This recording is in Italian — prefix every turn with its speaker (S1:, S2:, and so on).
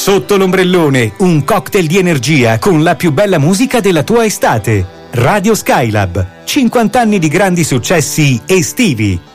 S1: Sotto l'ombrellone, un cocktail di energia con la più bella musica della tua estate. Radio Skylab, 50 anni di grandi successi estivi.